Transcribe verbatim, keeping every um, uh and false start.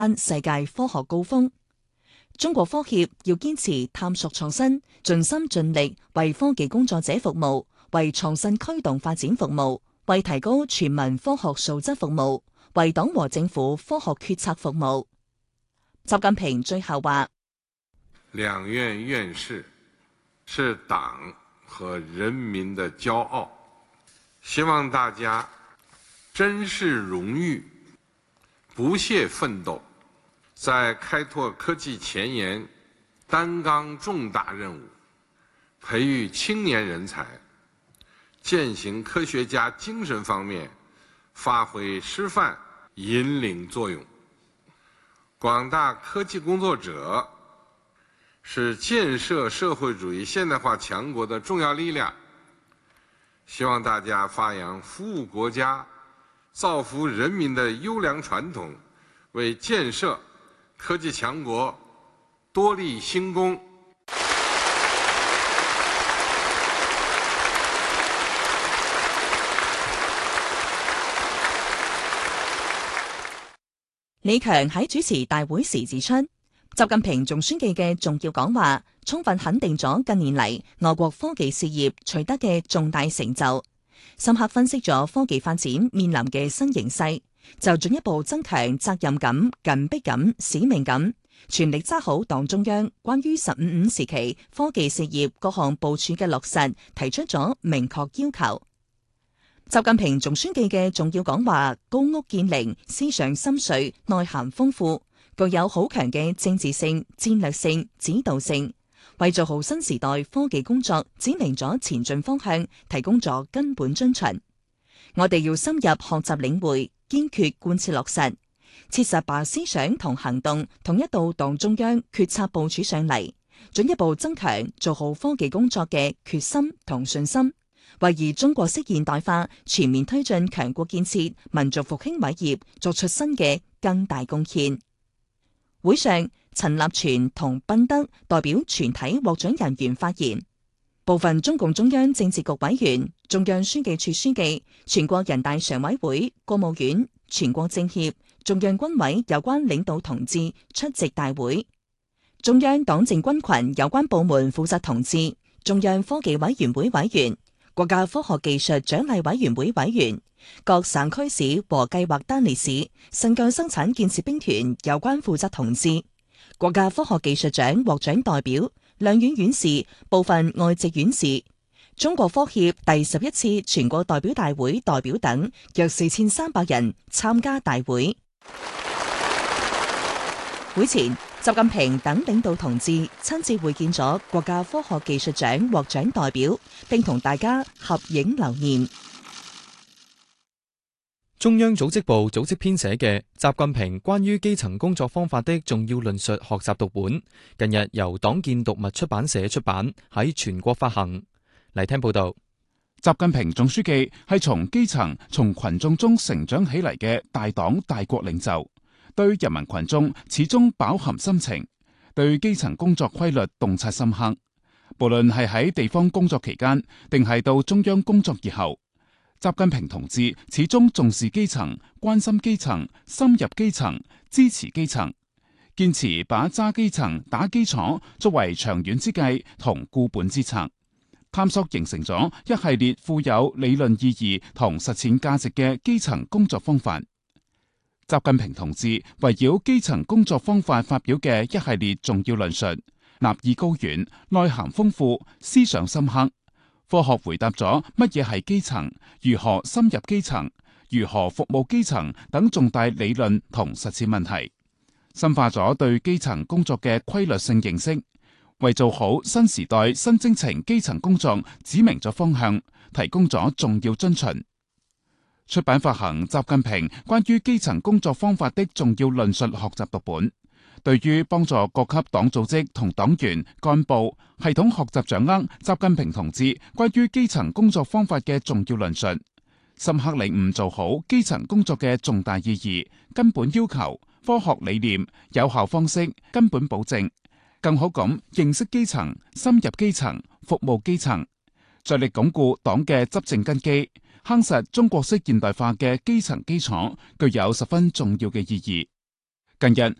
世界科學高峰。中國科協要堅持探索創新，盡心盡力為科技工作者服務，為創新驅動發展服務，為提高全民科學素質服務，為黨和政府科學決策服務。習近平最後話： 兩院院士是黨和人民的驕傲，希望大家珍視榮譽，不懈奮鬥，在開拓科技前沿擔綱重大任務，培育青年人才，踐行科學家精神方面發揮示範引領作用。廣大科技工作者是建設社會主義現代化強國的重要力量，希望大家發揚服務國家、造福人民的優良傳統，為建設科技強國多立新功。 李強喺主持大會時指出，習近平總書記嘅重要講話，充分肯定咗近年嚟我國科技事業取得嘅重大成就，深刻分析咗科技發展面臨嘅新形勢，就進一步增強責任感、緊迫感、使命感，全力揸好黨中央關於十五五時期科技事業各項部署嘅落實，提出咗明確要求。習近平總書記嘅重要講話高屋建瓴，思想深邃，內涵豐富，具有好強嘅政治性、戰略性、指導性，為做好新時代科技工作指明咗前進方向，提供咗根本遵循。我哋要深入學習領會，堅決貫徹落實，切實把思想同行動統一到黨中央決策部署上嚟，進一步增強做好科技工作嘅決心同信心，為以中國式現代化全面推進強國建設、民族復興偉業作出新嘅更大貢獻。會上，陳立全同賓德代表全體獲獎人員發言，部分中共中央政治局委員、中央書記處書記、全國人大常委會、國務院、全國政協、中央軍委有關領導同志出席大會，中央黨政軍群有關部門負責同志、中央科技委員會委員、國家科學技術獎勵委員會委員、各省區市和計劃單列市新疆生產建設兵團有關負責同志、國家科學技術獎獲獎代表、兩院院士、部分外籍院士、中國科協第十一次全國代表大會代表等約四千三百人參加大會。會前，習近平等領導同志親自會見咗國家科學技術獎獲獎代表，並同大家合影留念。 中央組織部組織編寫嘅《習近平關於基層工作方法的重要論述》學習讀本，近日由黨建讀物出版社出版，喺全國發行。嚟聽報道。 習近平總書記係從基層、從群眾中成長起嚟嘅大黨大國領袖，對人民群眾始終飽含深情，對基層工作規律洞察深刻。無論係喺地方工作期間，定係到中央工作以後，習近平同志始終重視基層、關心基層、深入基層、支持基層，堅持把揸基層、打基礎作為長遠之計同固本之策，探索形成咗一系列富有理論意義同實踐價值嘅基層工作方法。習近平同志圍繞基層工作方法發表嘅一系列重要論述，立意高遠、內涵豐富、思想深刻，科學回答咗乜嘢係基層、如何深入基層、如何服務基層等重大理論同實踐問題，深化咗對基層工作嘅規律性認識，為做好新時代新征程基層工作指明咗方向，提供咗重要遵循。出版發行習近平關於基層工作方法的重要論述學習讀本，對於幫助各級黨組織同黨員幹部系統學習掌握習近平同志關於基層工作方法嘅重要論述，深刻領悟做好基層工作嘅重大意義、根本要求、科學理念、有效方式、根本保證，更好咁認識基層、深入基層、服務基層，着力鞏固黨嘅執政根基，夯實中國式現代化嘅基層基礎，具有十分重要嘅意義。 近日，